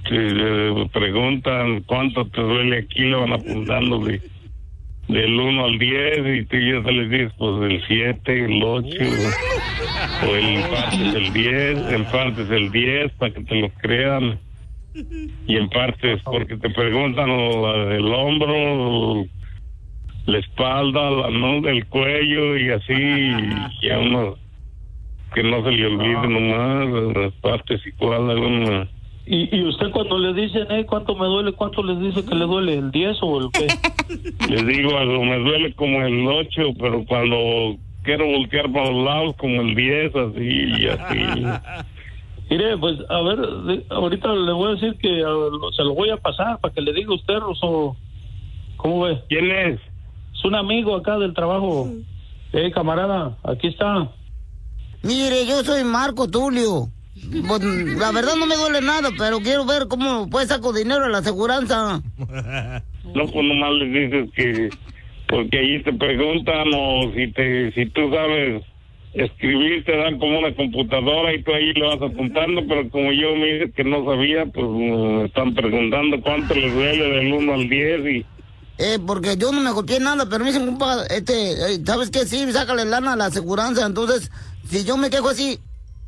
te preguntan cuánto te duele aquí, le van apuntando del 1 al 10 y tú ya te les dices, pues el 7, el 8, o el en partes el 10 para que te lo crean, y en partes porque te preguntan el hombro, la espalda, el cuello y así, y a uno que no se le olvide nomás las partes igual alguna. ¿Y usted cuando le dicen, cuánto me duele, cuánto les dice que le duele, el 10 o el qué? Les digo, me duele como el 8, pero cuando quiero voltear para los lados como el 10, así y así. Mire, pues, a ver, ahorita le voy a decir que se lo voy a pasar para que le diga usted, Rosso. ¿Cómo ve? ¿Quién es? Es un amigo acá del trabajo. Camarada, aquí está. Mire, yo soy Marco Tulio. Pues, la verdad no me duele nada, pero quiero ver cómo pues saco dinero a la aseguranza. No, pues nomás les dices que porque allí te preguntan o si tú sabes escribir, te dan como una computadora y tú ahí lo vas apuntando, pero como yo me dije que no sabía, pues me están preguntando cuánto les duele del 1 al 10 y... porque yo no me golpeé nada, pero me dicen, compa, ¿sabes qué? Sí, sácale lana a la aseguranza, entonces, si yo me quejo así...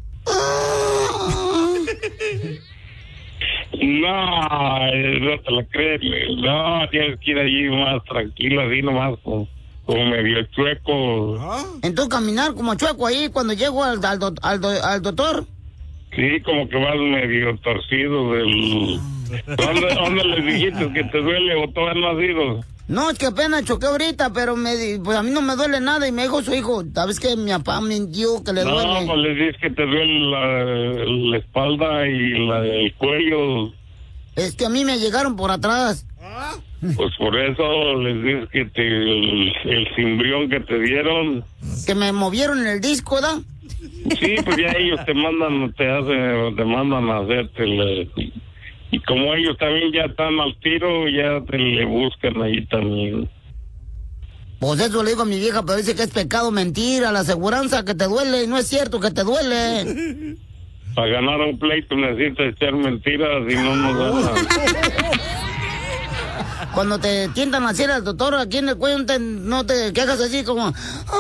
No te la crees, no, tienes que ir allí más tranquilo, así nomás como medio chueco. Entonces caminar como chueco ahí cuando llego al doctor. Sí, como que vas medio torcido del... ¿Dónde les dijiste que te duele o todavía no has ido? No, es que apenas choqué ahorita, pero pues a mí no me duele nada y me dijo su hijo, ¿sabes qué? Mi papá mintió que le duele. No, pues les dices que te duele la espalda y el cuello. Es que a mí me llegaron por atrás. Pues por eso les dices que el cimbrión que te dieron. Que me movieron en el disco, ¿verdad? Sí, pues ya ellos te mandan a hacerte y como ellos también ya están al tiro, ya te le buscan ahí también. Pues eso le digo a mi vieja, pero dice que es pecado mentir a la aseguranza, que te duele, y no es cierto que te duele. Para ganar un pleito necesitas echar mentiras y no nos dan nada. Cuando te tientan así al doctor aquí en el cuello, no te quejas así como...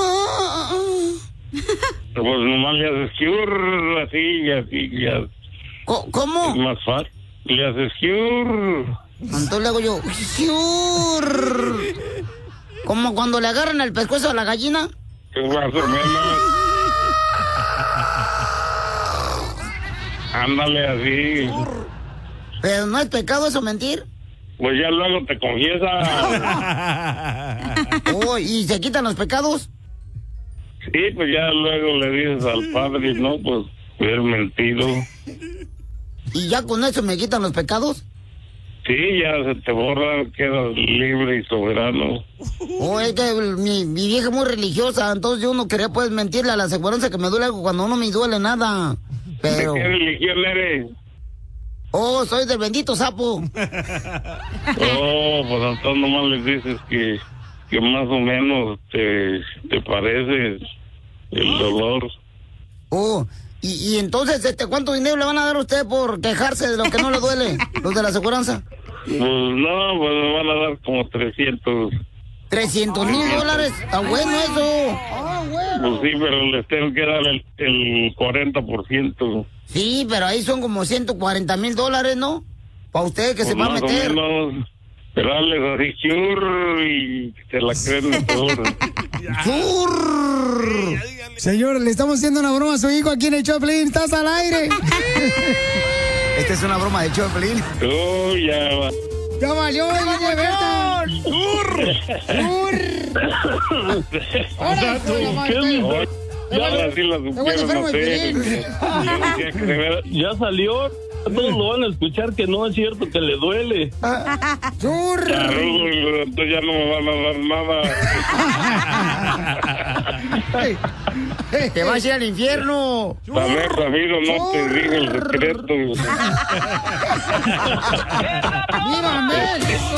Pues nomás le haces cure, así y así, ya. ¿Cómo? Es más fácil. Le haces cure. Entonces le hago yo... cure. Como cuando le agarran el pescuezo a la gallina. Es más o menos. Ándale así. Pero no es pecado eso mentir. Pues ya luego te confiesas. ¿Y se quitan los pecados? Sí, pues ya luego le dices al padre, no, pues haber mentido. ¿Y ya con eso me quitan los pecados? Sí, ya se te borra, quedas libre y soberano. Es que mi vieja es muy religiosa, entonces yo no quería pues mentirle a la aseguranza que me duele algo cuando no me duele nada. Pero... ¿De qué religión eres? Soy del bendito sapo. Pues entonces nomás les dices que más o menos te parece el dolor. Y entonces, ¿cuánto dinero le van a dar a usted por quejarse de lo que no le duele, los de la aseguranza? Pues no, pues me van a dar como 300. $300,000. Está bueno eso. Pues sí, pero les tengo que dar el 40%. Sí, pero ahí son como $140,000, ¿no? Para usted que pues se va a meter. Menos, pero dale así, churr, y te la creen todo. ¡Churr! Señor, le estamos haciendo una broma a su hijo aquí en el Choplin. ¡Estás al aire! Esta es una broma de Choplin. Ya va. ¡Ya valió, Berta! ¡Churr! ¡Ahora, Ahora sí la supieron hacer. Ya salió. Todos lo van a escuchar que no es cierto que le duele. Entonces ya no me van a dar nada. Te vas a ir al infierno. Haber sabido, no te digo el secreto. ¡Viva México!